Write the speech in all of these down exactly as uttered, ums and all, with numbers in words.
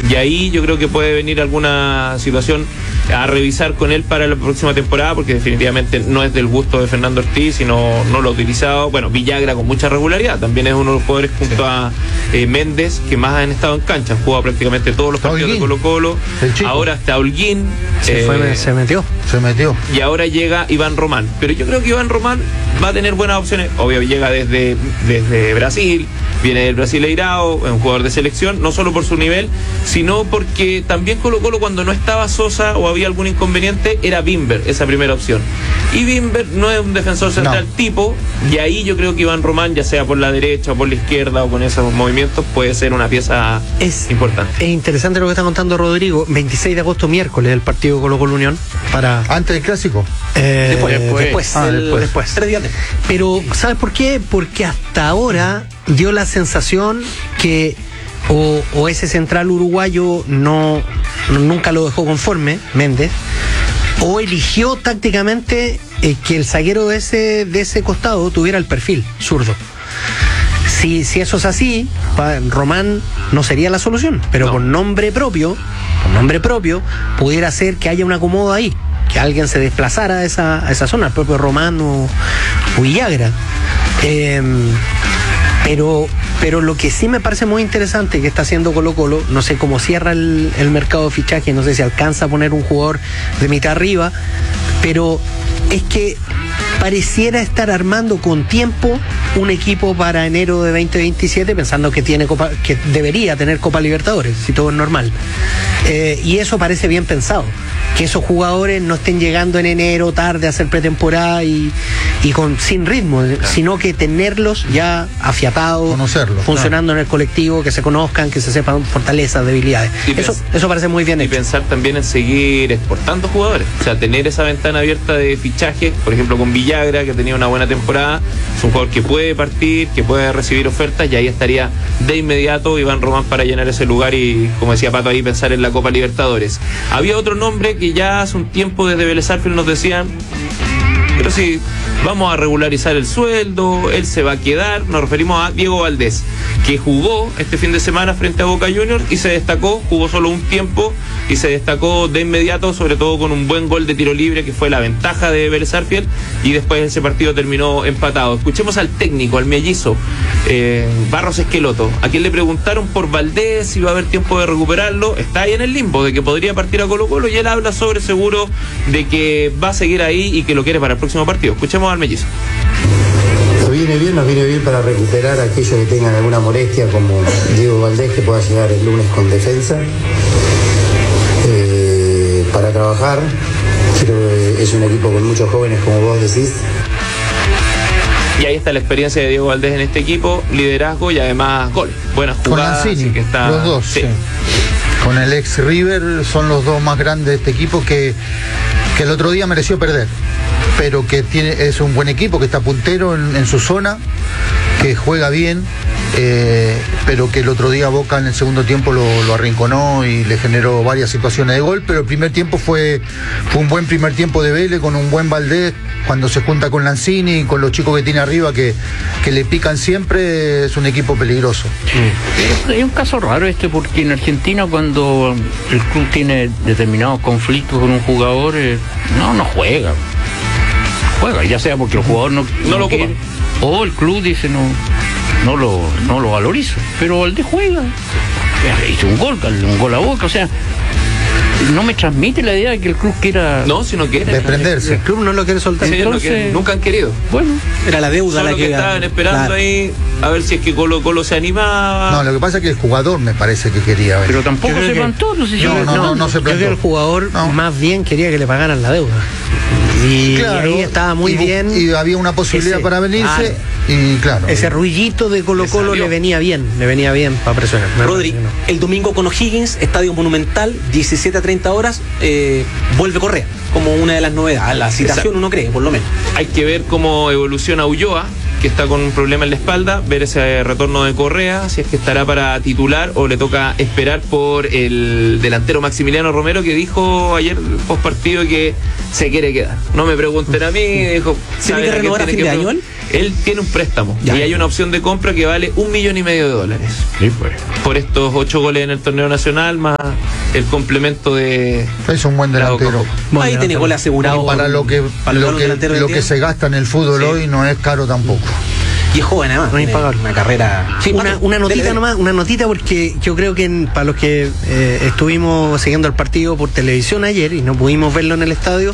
y ahí yo creo que puede venir alguna situación a revisar con él para la próxima temporada, porque definitivamente no es del gusto de Fernando Ortiz y no, no lo ha utilizado. Bueno, Villagra con mucha regularidad, también es uno de los jugadores junto sí. a eh, Méndez que más han estado en cancha, han jugado prácticamente todos los partidos de Colo Colo. Ahora está Holguín, se, eh, fue, se metió se metió y ahora llega Iván Román, pero yo creo que Iván Román va a tener buenas opciones. Obvio, llega desde, desde Brasil, viene del Brasileirao, es un jugador de selección, no solo por su nivel, sino porque también Colo Colo, cuando no estaba Sosa o había algún inconveniente, era Bimber esa primera opción, y Bimber no es un defensor central no. tipo, y ahí yo creo que Iván Román, ya sea por la derecha o por la izquierda o con esos movimientos, puede ser una pieza es, importante. Es interesante lo que está contando Rodrigo. Veintiséis de agosto, miércoles, el partido Colo Colo Unión para... ¿Antes del clásico? Eh, después, después, después, ah, el, después. después. Tres días después. Pero, ¿sabes por qué? Porque hasta ahora dio la sensación que o, o ese central uruguayo no nunca lo dejó conforme, Méndez, o eligió tácticamente eh, que el zaguero de ese, de ese costado tuviera el perfil zurdo. Si, si eso es así, Román no sería la solución, pero no. con nombre propio, con nombre propio, pudiera ser que haya un acomodo ahí, que alguien se desplazara a esa, a esa zona, el propio Román o, o Villagra. Eh, pero, pero lo que sí me parece muy interesante que está haciendo Colo Colo, no sé cómo cierra el, el mercado de fichaje, no sé si alcanza a poner un jugador de mitad arriba, pero es que pareciera estar armando con tiempo un equipo para enero de veinte veintisiete, pensando que tiene Copa, que debería tener Copa Libertadores, si todo es normal. Eh, y eso parece bien pensado, que esos jugadores no estén llegando en enero tarde a hacer pretemporada y, y con sin ritmo, claro. sino que tenerlos ya afiatados, conocerlos, funcionando claro. en el colectivo, que se conozcan, que se sepan fortalezas, debilidades. Y eso, pens- eso parece muy bien y hecho. Pensar también en seguir exportando jugadores, o sea, tener esa ventana abierta de fichaje, por ejemplo con Villagra, que tenía una buena temporada, es un jugador que puede partir, que puede recibir ofertas, y ahí estaría de inmediato Iván Román para llenar ese lugar y, como decía Pato ahí, pensar en la Copa Libertadores. Había otro nombre que ya hace un tiempo desde Vélez Sarsfield nos decían, pero sí, vamos a regularizar el sueldo, él se va a quedar. Nos referimos a Diego Valdés, que jugó este fin de semana frente a Boca Juniors y se destacó, jugó solo un tiempo y se destacó de inmediato, sobre todo con un buen gol de tiro libre que fue la ventaja de Vélez Sarsfield, y después ese partido terminó empatado. Escuchemos al técnico, al mellizo eh, Barros Esqueloto, a quien le preguntaron por Valdés, si va a haber tiempo de recuperarlo. Está ahí en el limbo de que podría partir a Colo Colo, y él habla sobre seguro de que va a seguir ahí y que lo quiere para el próximo partido. Escuchemos al mellizo. Nos viene bien, nos viene bien para recuperar a aquellos que tengan alguna molestia, como Diego Valdés, que pueda llegar el lunes con defensa. Eh, para trabajar, creo que es un equipo con muchos jóvenes, como vos decís. Y ahí está la experiencia de Diego Valdés en este equipo, liderazgo y además gol. Buenas jugadas. Con Lanzini, que está... los dos. Sí. Sí. Con el ex River son los dos más grandes de este equipo, que, que el otro día mereció perder, pero que tiene, es un buen equipo, que está puntero en, en su zona, que juega bien, eh, pero que el otro día Boca en el segundo tiempo lo, lo arrinconó y le generó varias situaciones de gol. Pero el primer tiempo fue, fue un buen primer tiempo de Vélez, con un buen Valdés, cuando se junta con Lanzini y con los chicos que tiene arriba, que, que le pican siempre. Es un equipo peligroso. Sí. Es un caso raro este, porque en Argentina, cuando el club tiene determinados conflictos con un jugador, eh, no, no juega. Juega, ya sea porque el jugador no, no, no lo quiere, o el club dice no, no lo, no lo valoriza, pero Valdés juega, hizo un gol, un gol a Boca, o sea, no me transmite la idea de que el club quiera, no, si no quiere desprenderse. El club no lo quiere soltar. Sí, Entonces, no quiere, nunca han querido. Bueno, era la deuda Solo la que, que estaban esperando claro. ahí a ver si es que Colo Colo se animaba. No, lo que pasa es que el jugador me parece que quería ver. Pero tampoco se que, plantó, no sé si no, no, no, no, no se plantó. Yo creo que el jugador no. más bien quería que le pagaran la deuda. Y, claro, y ahí estaba muy y, bien. Y había una posibilidad ese, para venirse. Claro. Y claro. Ese ruillito de Colo Colo le venía bien, le venía bien para presionar. Rodri, no. el domingo con O'Higgins, Estadio Monumental, diecisiete a treinta horas, eh, vuelve Correa, como una de las novedades. La citación Exacto. uno cree, por lo menos. Hay que ver cómo evoluciona Ulloa, que está con un problema en la espalda, ver ese retorno de Correa, si es que estará para titular o le toca esperar por el delantero Maximiliano Romero, que dijo ayer post partido que se quiere quedar. No me pregunten a mí, dijo... ¿Tiene que renovar a fin de año él? él tiene un préstamo Ya. y hay una opción de compra que vale un millón y medio de dólares. Sí, pues. Por estos ocho goles en el torneo nacional, más el complemento de... Es un buen la delantero. Copa. Bueno, Ahí tiene gol asegurado. Para lo que, para lo los que, delanteros lo del que día. se gasta en el fútbol Sí. hoy no es caro tampoco. Y es joven además. No es tiene impagable. una carrera. Sí, una, Pato, una notita dele, dele. nomás, una notita porque yo creo que en- para los que eh, estuvimos siguiendo el partido por televisión ayer y no pudimos verlo en el estadio,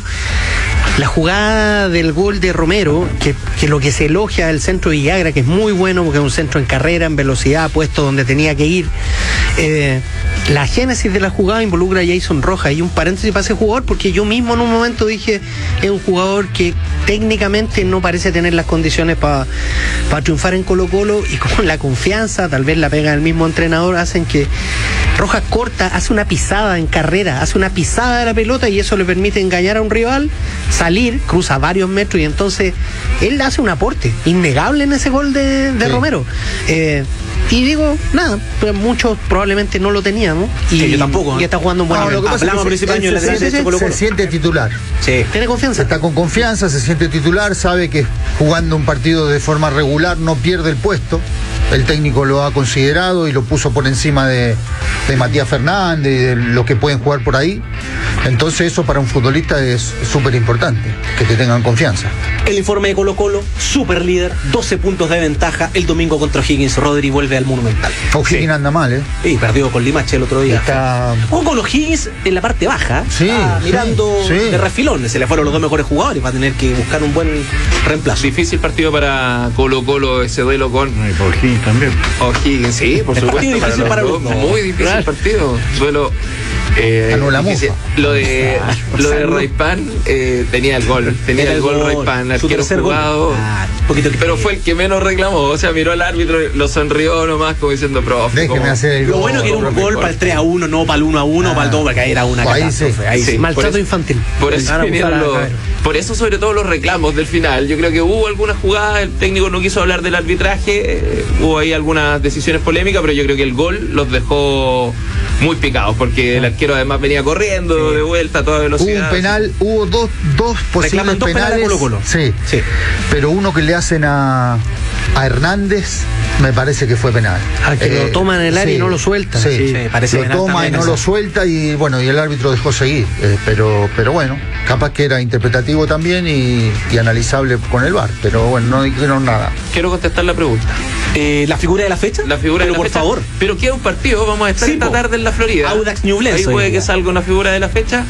la jugada del gol de Romero, que, que lo que se elogia del centro de Villagra, que es muy bueno porque es un centro en carrera, en velocidad, puesto donde tenía que ir. eh, la génesis de la jugada involucra a Jason Rojas y un paréntesis para ese jugador porque yo mismo en un momento dije es un jugador que técnicamente no parece tener las condiciones para triunfar en Colo Colo y con la confianza, tal vez la pega del mismo entrenador, hacen que Rojas corta, hace una pisada en carrera, hace una pisada de la pelota y eso le permite engañar a un rival, salir, cruza varios metros y entonces él hace un aporte innegable en ese gol de, de Sí. Romero. Eh, y digo, nada, pues muchos probablemente no lo teníamos y, Sí, yo tampoco, ¿eh? y está jugando un buen No, nivel. lo que pasa Hablamos es que principal año se, de lateral se- derecho se- Colo Colo. se siente titular. Sí. Tiene confianza. Está con confianza, se siente titular, sabe que jugando un partido de forma regular no pierde el puesto. El técnico lo ha considerado y lo puso por encima de, de Matías Fernández y de los que pueden jugar por ahí. Entonces eso para un futbolista es súper importante, que te tengan confianza. El informe de Colo Colo, super líder, doce puntos de ventaja. El domingo contra O'Higgins, Rodri vuelve al Monumental. O'Higgins anda mal, ¿eh? Y perdió con Limache el otro día. Está... Jugó con O'Higgins en la parte baja. Sí, ah, sí, mirando sí. de refilón. Se le fueron los dos mejores jugadores. Va a tener que buscar un buen reemplazo. Difícil partido para Colo Colo, ese duelo con Y por fin también. O'Higgins, sí, por Es supuesto. partido difícil los para los dos, dos. Muy difícil Claro. partido. Duelo. Eh, Ganó la difícil. Mufa. Lo de lo de Salud. Raypan eh, tenía el gol, tenía Era el gol Raypan, su arquero tercer gol. jugado. Ah, un poquito que- Pero fue el que menos reclamó, o sea, miró al árbitro, lo sonrió nomás como diciendo, profe. Déjeme como- hacer el Lo gol. bueno que era un profe, gol por- para el tres a uno, no para el uno a uno, Ah. para el dos, porque ahí era una Ahí catástrofe. sí. Ahí sí. Sí. Maltrato por eso- infantil. Por eso, Van a vinieron abusar a los- Cabero. por eso sobre todo los reclamos del final. Yo creo que hubo algunas jugadas, el técnico no quiso hablar del arbitraje, eh, hubo ahí algunas decisiones polémicas, pero yo creo que el gol los dejó muy picados, porque el arquero además venía corriendo de vuelta a toda Hubo velocidad. un penal, hubo dos, dos posibles Reclaman dos penales a penales. Colo-Colo. Sí, Sí. pero uno que le hacen a, a Hernández me parece que fue penal. Ah, que lo toma en el área y no lo suelta. Sí, Sí, sí, parece lo penal toma y también no eso. lo suelta y bueno, y el árbitro dejó seguir. Eh, pero, pero bueno, capaz que era interpretativo también y, y analizable con el V A R. Pero bueno, no dijeron nada. Quiero contestar la pregunta. Eh, ¿La figura de la fecha? La figura Pero de la por fecha. favor. Pero queda un partido, vamos a estar Sí, esta po. tarde en la Florida. Audax Ñublense Ahí hoy puede día. que salga una figura de la fecha,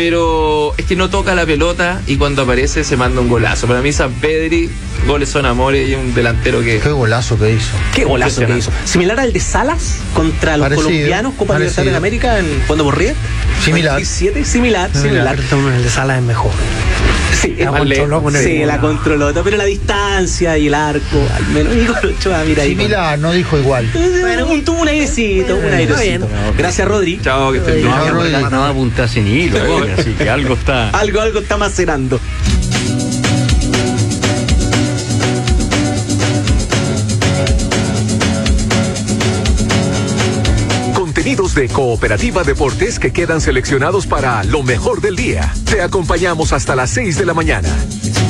pero es que no toca la pelota y cuando aparece se manda un golazo. Para mí San Pedri, goles son amores y un delantero que... Qué golazo que hizo. Qué golazo que hizo. Impresionante. Similar al de Salas contra los Parecido, colombianos, Copa parecido. Libertadores de América, en, cuando por River. Similar. veintisiete, similar, similar. Pero el de Sala es mejor. Sí, La es más controló lejos. con el Sí, gol. la controló, pero la distancia y el arco, al menos. Y Colo Ochoa, mira ahí. Similar, no dijo igual. Bueno, un, tuvo un airecito, un Está airecito. bien. Gracias, Rodri. Chao, que estén bien. Chao, Rodri. No va a apuntar sin hilo, hombre, así que algo está. Algo, algo está macerando. Contenidos de Cooperativa Deportes que quedan seleccionados para lo mejor del día. Te acompañamos hasta las seis de la mañana.